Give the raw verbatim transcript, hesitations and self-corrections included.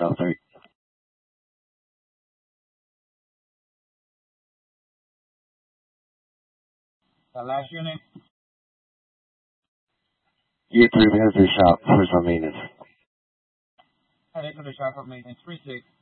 L three. That last unit? E three, we have to shop for some maintenance. Headed to the shop for maintenance. three six.